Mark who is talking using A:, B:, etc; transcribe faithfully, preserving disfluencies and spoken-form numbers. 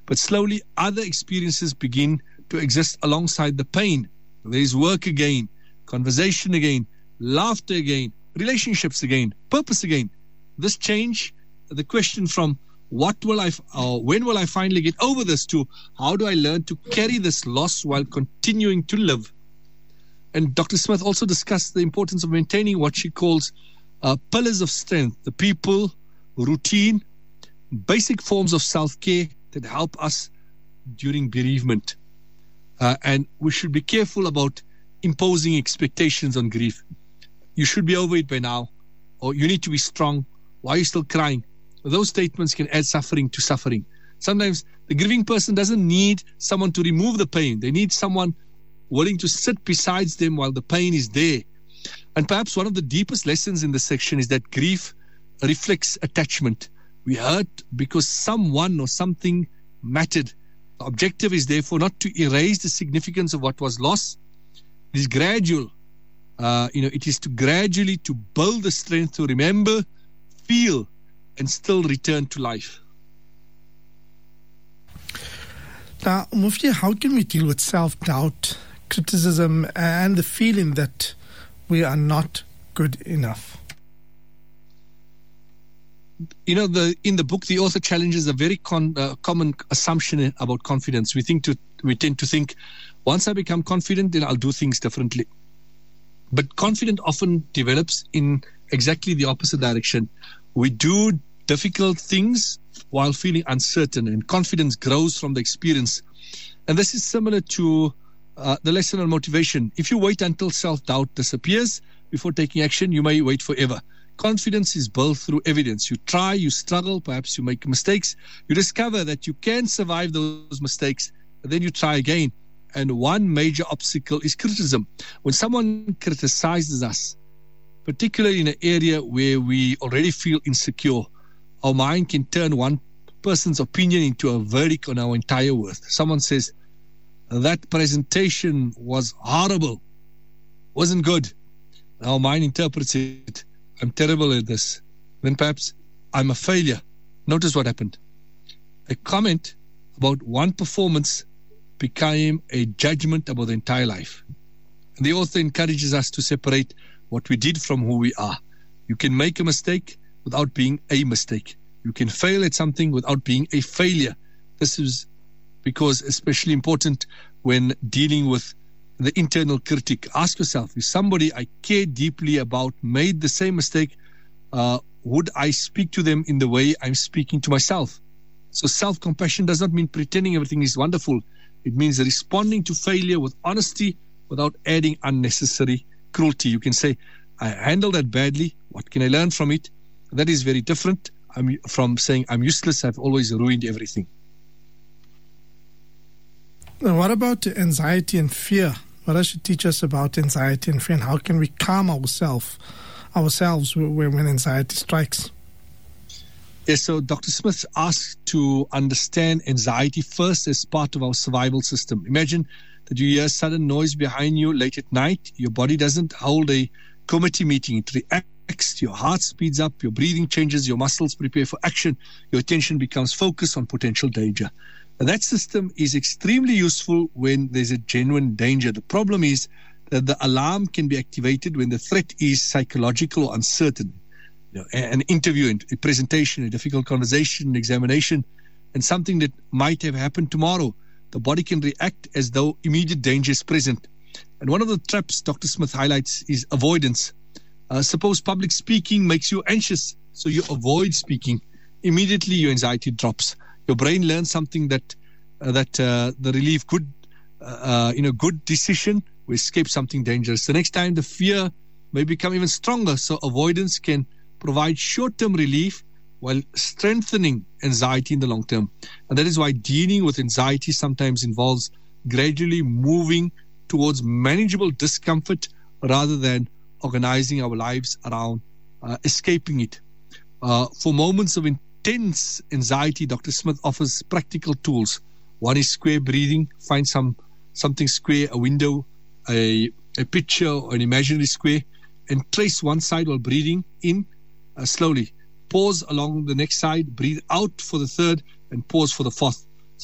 A: But slowly, other experiences begin to exist alongside the pain. There is work again, conversation again, laughter again, relationships again, purpose again. This change, the question from what will I, or when will I finally get over this, to how do I learn to carry this loss while continuing to live? And Doctor Smith also discussed the importance of maintaining what she calls uh, pillars of strength, the people, routine, basic forms of self-care that help us during bereavement. Uh, and we should be careful about imposing expectations on grief. You should be over it by now, or you need to be strong. Why are you still crying? Those statements can add suffering to suffering. Sometimes the grieving person doesn't need someone to remove the pain. They need someone willing to sit beside them while the pain is there. And perhaps one of the deepest lessons in this section is that grief reflects attachment. We hurt because someone or something mattered. The objective is therefore not to erase the significance of what was lost. It is gradual. Uh, you know, it is to gradually to build the strength to remember, feel, and still return to life.
B: Now, Mufti, how can we deal with self-doubt, criticism, and the feeling that we are not good enough?
A: You know, the in the book, the author challenges a very con, uh, common assumption about confidence. We think to we tend to think, once I become confident, then I'll do things differently. But confidence often develops in exactly the opposite direction. We do difficult things while feeling uncertain, and confidence grows from the experience. And this is similar to uh, the lesson on motivation. If you wait until self-doubt disappears before taking action, you may wait forever. Confidence is built through evidence. You try, you struggle, perhaps you make mistakes. You discover that you can survive those mistakes, and then you try again. And one major obstacle is criticism. When someone criticizes us, particularly in an area where we already feel insecure, our mind can turn one person's opinion into a verdict on our entire worth. Someone says, that presentation was horrible, wasn't good. Our mind interprets it, I'm terrible at this. Then perhaps I'm a failure. Notice what happened. A comment about one performance became a judgment about the entire life. And the author encourages us to separate what we did from who we are. You can make a mistake without being a mistake. You can fail at something without being a failure. This is because especially important when dealing with the internal critic. Ask yourself, if somebody I care deeply about made the same mistake, uh, would I speak to them in the way I'm speaking to myself? So self-compassion does not mean pretending everything is wonderful. It means responding to failure with honesty without adding unnecessary cruelty. You can say, I handled that badly. What can I learn from it? That is very different I'm, from saying, I'm useless. I've always ruined everything.
B: Now, what about anxiety and fear? What does she teach us about anxiety and fear, and how can we calm ourselves ourselves when, when anxiety strikes?
A: Yes, so Doctor Smith asked to understand anxiety first as part of our survival system. Imagine that you hear sudden noise behind you late at night. Your body doesn't hold a committee meeting. It reacts. Your heart speeds up. Your breathing changes. Your muscles prepare for action. Your attention becomes focused on potential danger. And that system is extremely useful when there's a genuine danger. The problem is that the alarm can be activated when the threat is psychological or uncertain. You know, an interview, a presentation, a difficult conversation, an examination, and something that might have happened tomorrow. The body can react as though immediate danger is present. And one of the traps Doctor Smith highlights is avoidance. Uh, suppose public speaking makes you anxious, so you avoid speaking. Immediately your anxiety drops. Your brain learns something that uh, that uh, the relief good, uh, you know, good decision will escape something dangerous. The next time the fear may become even stronger, so avoidance can provide short-term relief while strengthening anxiety in the long term. And that is why dealing with anxiety sometimes involves gradually moving towards manageable discomfort rather than organizing our lives around uh, escaping it. Uh, for moments of intense anxiety, Doctor Smith offers practical tools. One is square breathing. Find some something square, a window, a, a picture, or an imaginary square, and trace one side while breathing in uh, slowly. Pause along the next side, breathe out for the third, and pause for the fourth.